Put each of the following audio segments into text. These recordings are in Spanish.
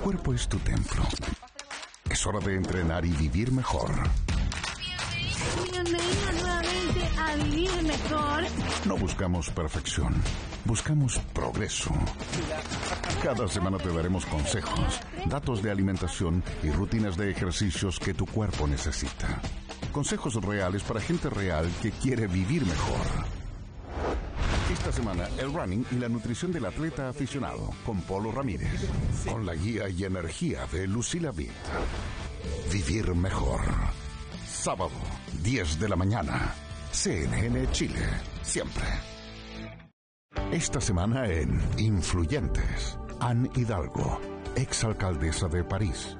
cuerpo es tu templo. Es hora de entrenar y vivir mejor. Bienvenido nuevamente a Vivir Mejor. No buscamos perfección, buscamos progreso. Cada semana te daremos consejos, datos de alimentación y rutinas de ejercicios que tu cuerpo necesita. Consejos reales para gente real que quiere vivir mejor. Esta semana, el running y la nutrición del atleta aficionado, con Polo Ramírez. Con la guía y energía de Lucila Vitt. Vivir mejor. Sábado, 10 de la mañana. CNN Chile, siempre. Esta semana en Influyentes. Anne Hidalgo, exalcaldesa de París.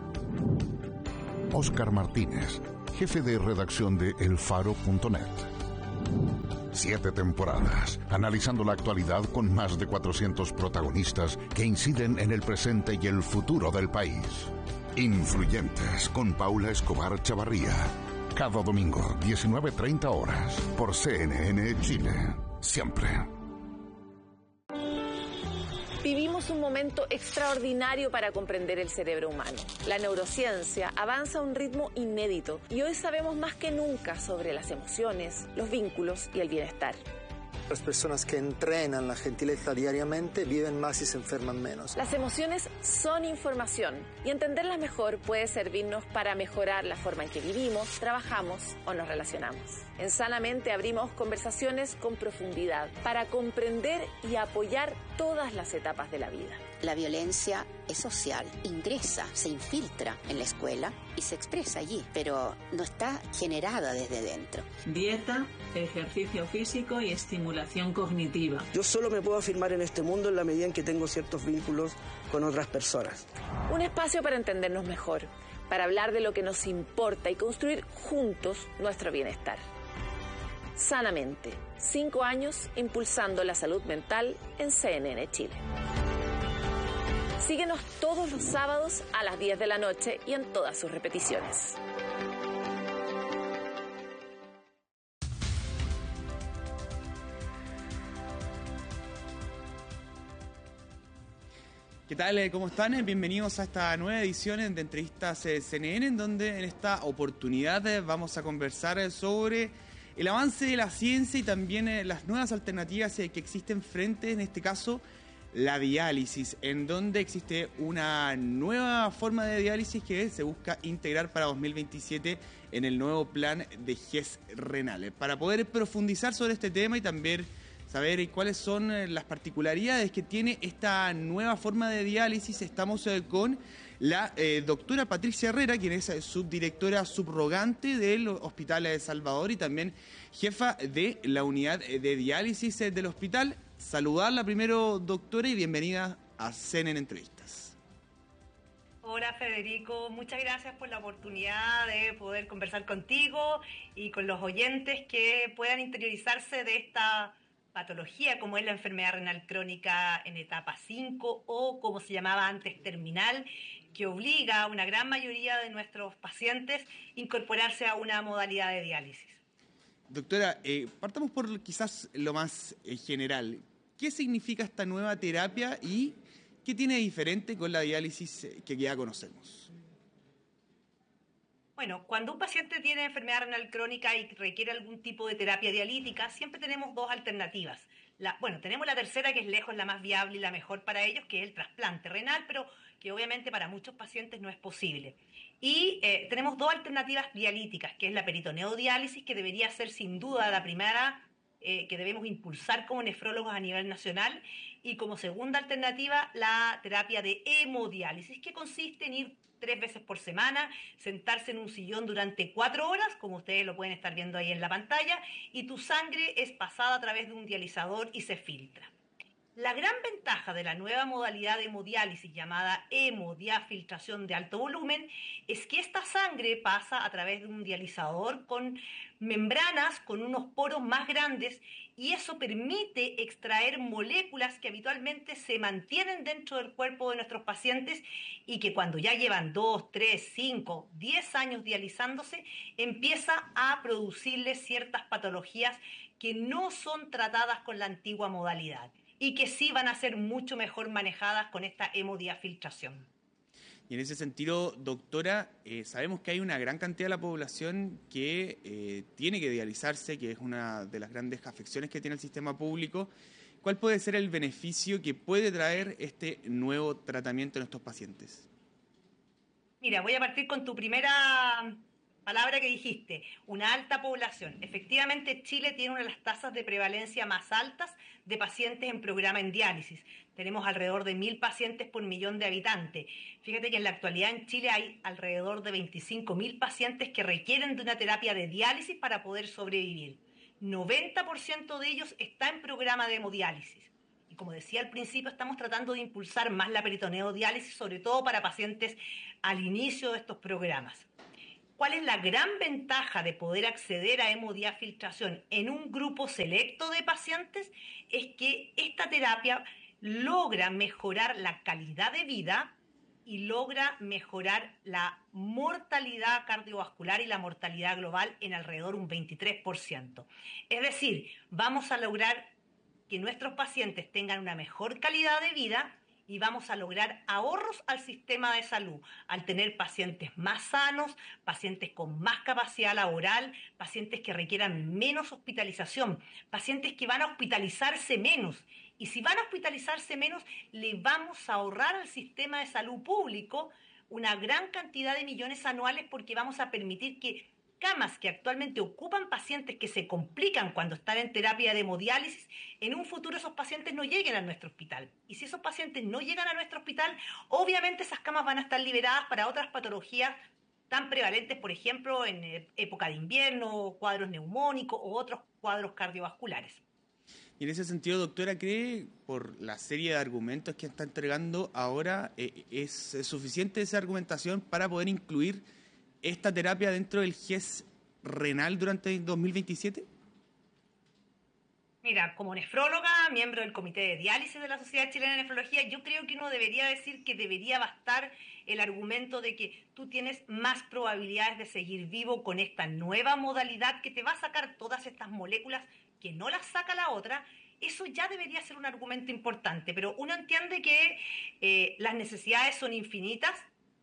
Óscar Martínez, jefe de redacción de elfaro.net. 7 temporadas, analizando la actualidad con más de 400 protagonistas que inciden en el presente y el futuro del país. Influyentes con Paula Escobar Chavarría. Cada domingo, 19:30 horas, por CNN Chile. Siempre. Vivimos un momento extraordinario para comprender el cerebro humano. La neurociencia avanza a un ritmo inédito y hoy sabemos más que nunca sobre las emociones, los vínculos y el bienestar. Las personas que entrenan la gentileza diariamente viven más y se enferman menos. Las emociones son información y entenderlas mejor puede servirnos para mejorar la forma en que vivimos, trabajamos o nos relacionamos. En Sanamente abrimos conversaciones con profundidad para comprender y apoyar todas las etapas de la vida. La violencia es social, ingresa, se infiltra en la escuela y se expresa allí, pero no está generada desde dentro. Dieta, ejercicio físico y estimulación cognitiva. Yo solo me puedo afirmar en este mundo en la medida en que tengo ciertos vínculos con otras personas. Un espacio para entendernos mejor, para hablar de lo que nos importa y construir juntos nuestro bienestar. Sanamente, 5 años impulsando la salud mental en CNN Chile. Síguenos todos los sábados a las 10 de la noche y en todas sus repeticiones. ¿Qué tal? ¿Cómo están? Bienvenidos a esta nueva edición de Entrevistas CNN, en donde en esta oportunidad vamos a conversar sobre el avance de la ciencia y también las nuevas alternativas que existen frente, en este caso, la diálisis, en donde existe una nueva forma de diálisis que se busca integrar para 2027 en el nuevo plan de GES renal. Para poder profundizar sobre este tema y también saber cuáles son las particularidades que tiene esta nueva forma de diálisis, estamos con la doctora Patricia Herrera, quien es subdirectora subrogante del Hospital de Salvador y también jefa de la unidad de diálisis del hospital. Saludarla primero, doctora, y bienvenida a CNN Entrevistas. Hola Federico, muchas gracias por la oportunidad de poder conversar contigo y con los oyentes que puedan interiorizarse de esta patología como es la enfermedad renal crónica en etapa 5 o como se llamaba antes terminal, que obliga a una gran mayoría de nuestros pacientes a incorporarse a una modalidad de diálisis. Doctora, partamos por quizás lo más general. ¿Qué significa esta nueva terapia y qué tiene de diferente con la diálisis que ya conocemos? Bueno, cuando un paciente tiene enfermedad renal crónica y requiere algún tipo de terapia dialítica, siempre tenemos 2 alternativas. Tenemos la tercera, que es lejos la más viable y la mejor para ellos, que es el trasplante renal, pero que obviamente para muchos pacientes no es posible. Y tenemos 2 alternativas dialíticas, que es la peritoneodiálisis, que debería ser sin duda la primera que debemos impulsar como nefrólogos a nivel nacional, y como segunda alternativa la terapia de hemodiálisis, que consiste en ir 3 veces por semana, sentarse en un sillón durante 4 horas, como ustedes lo pueden estar viendo ahí en la pantalla, y tu sangre es pasada a través de un dializador y se filtra. La gran ventaja de la nueva modalidad de hemodiálisis llamada hemodiafiltración de alto volumen es que esta sangre pasa a través de un dializador con membranas con unos poros más grandes, y eso permite extraer moléculas que habitualmente se mantienen dentro del cuerpo de nuestros pacientes y que cuando ya llevan 2, 3, 5, 10 años dializándose empieza a producirles ciertas patologías que no son tratadas con la antigua modalidad y que sí van a ser mucho mejor manejadas con esta hemodiafiltración. Y en ese sentido, doctora, sabemos que hay una gran cantidad de la población que tiene que dializarse, que es una de las grandes afecciones que tiene el sistema público. ¿Cuál puede ser el beneficio que puede traer este nuevo tratamiento en estos pacientes? Mira, voy a partir con tu primera palabra que dijiste, una alta población. Efectivamente, Chile tiene una de las tasas de prevalencia más altas de pacientes en programa en diálisis. Tenemos alrededor de 1.000 pacientes por millón de habitantes. Fíjate que en la actualidad en Chile hay alrededor de 25.000 pacientes que requieren de una terapia de diálisis para poder sobrevivir. 90% de ellos está en programa de hemodiálisis. Y como decía al principio, estamos tratando de impulsar más la peritoneodiálisis, sobre todo para pacientes al inicio de estos programas. ¿Cuál es la gran ventaja de poder acceder a hemodiafiltración en un grupo selecto de pacientes? Es que esta terapia logra mejorar la calidad de vida y logra mejorar la mortalidad cardiovascular y la mortalidad global en alrededor un 23%. Es decir, vamos a lograr que nuestros pacientes tengan una mejor calidad de vida y vamos a lograr ahorros al sistema de salud, al tener pacientes más sanos, pacientes con más capacidad laboral, pacientes que requieran menos hospitalización, pacientes que van a hospitalizarse menos. Y si van a hospitalizarse menos, le vamos a ahorrar al sistema de salud público una gran cantidad de millones anuales porque vamos a permitir que camas que actualmente ocupan pacientes que se complican cuando están en terapia de hemodiálisis, en un futuro esos pacientes no lleguen a nuestro hospital. Y si esos pacientes no llegan a nuestro hospital, obviamente esas camas van a estar liberadas para otras patologías tan prevalentes, por ejemplo, en época de invierno, cuadros neumónicos o otros cuadros cardiovasculares. Y en ese sentido, doctora, ¿cree, por la serie de argumentos que está entregando ahora, es suficiente esa argumentación para poder incluir esta terapia dentro del GES renal durante el 2027? Mira, como nefróloga, miembro del Comité de Diálisis de la Sociedad Chilena de Nefrología, yo creo que uno debería decir que debería bastar el argumento de que tú tienes más probabilidades de seguir vivo con esta nueva modalidad que te va a sacar todas estas moléculas que no las saca la otra. Eso ya debería ser un argumento importante, pero uno entiende que las necesidades son infinitas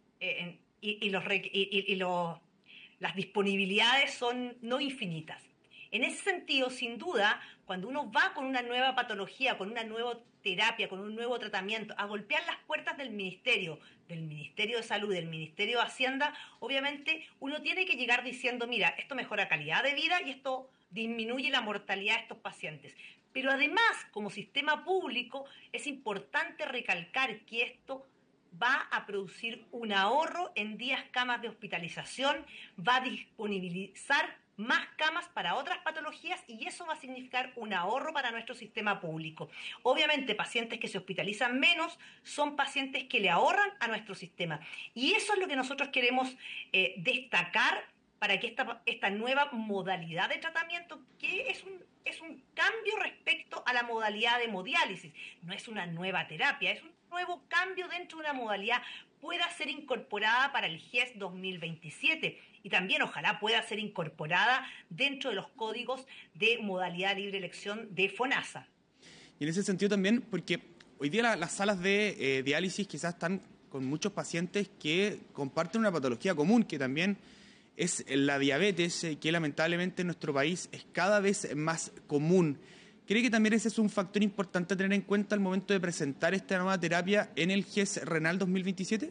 las disponibilidades son no infinitas. En ese sentido, sin duda, cuando uno va con una nueva patología, con una nueva terapia, con un nuevo tratamiento, a golpear las puertas del Ministerio de Salud, del Ministerio de Hacienda, obviamente uno tiene que llegar diciendo, mira, esto mejora calidad de vida y esto disminuye la mortalidad de estos pacientes. Pero además, como sistema público, es importante recalcar que esto va a producir un ahorro en días camas de hospitalización, va a disponibilizar más camas para otras patologías y eso va a significar un ahorro para nuestro sistema público. Obviamente, pacientes que se hospitalizan menos son pacientes que le ahorran a nuestro sistema. Y eso es lo que nosotros queremos destacar para que esta nueva modalidad de tratamiento, que es un cambio respecto a la modalidad de hemodiálisis, no es una nueva terapia, es un nuevo cambio dentro de una modalidad, pueda ser incorporada para el GES 2027 y también ojalá pueda ser incorporada dentro de los códigos de modalidad libre elección de FONASA. Y en ese sentido también, porque hoy día las salas de diálisis quizás están con muchos pacientes que comparten una patología común, que también es la diabetes, que lamentablemente en nuestro país es cada vez más común. ¿Cree que también ese es un factor importante a tener en cuenta al momento de presentar esta nueva terapia en el GES renal 2027?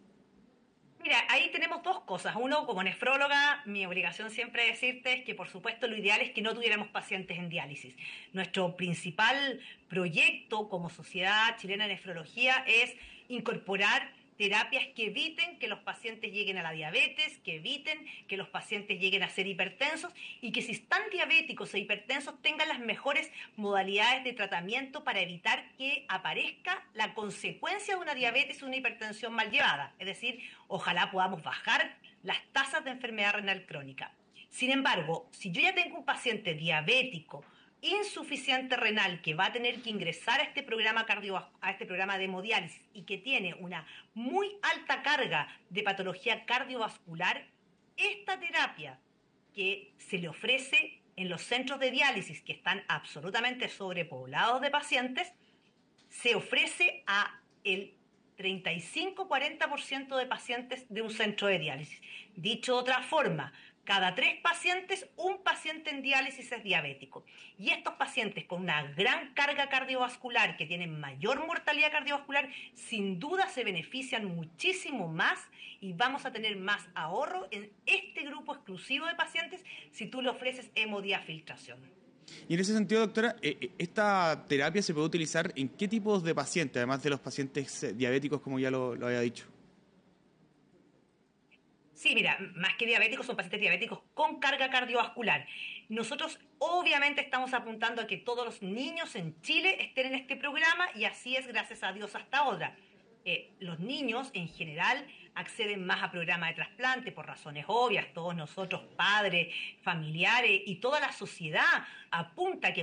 Mira, ahí tenemos dos cosas. Uno, como nefróloga, mi obligación siempre es decirte es que, por supuesto, lo ideal es que no tuviéramos pacientes en diálisis. Nuestro principal proyecto como Sociedad Chilena de Nefrología es incorporar terapias que eviten que los pacientes lleguen a la diabetes, que eviten que los pacientes lleguen a ser hipertensos y que si están diabéticos e hipertensos tengan las mejores modalidades de tratamiento para evitar que aparezca la consecuencia de una diabetes o una hipertensión mal llevada. Es decir, ojalá podamos bajar las tasas de enfermedad renal crónica. Sin embargo, si yo ya tengo un paciente diabético, insuficiente renal que va a tener que ingresar a este programa de hemodiálisis y que tiene una muy alta carga de patología cardiovascular, esta terapia que se le ofrece en los centros de diálisis que están absolutamente sobrepoblados de pacientes, se ofrece a el 35-40% de pacientes de un centro de diálisis. Dicho de otra forma, cada 3 pacientes, un paciente en diálisis es diabético. Y estos pacientes con una gran carga cardiovascular, que tienen mayor mortalidad cardiovascular, sin duda se benefician muchísimo más y vamos a tener más ahorro en este grupo exclusivo de pacientes si tú le ofreces hemodiafiltración. Y en ese sentido, doctora, ¿esta terapia se puede utilizar en qué tipos de pacientes, además de los pacientes diabéticos, como ya lo había dicho? Sí, mira, más que diabéticos, son pacientes diabéticos con carga cardiovascular. Nosotros obviamente estamos apuntando a que todos los niños en Chile estén en este programa y así es, gracias a Dios, hasta ahora. Los niños en general acceden más a programas de trasplante por razones obvias. Todos nosotros, padres, familiares y toda la sociedad apunta a que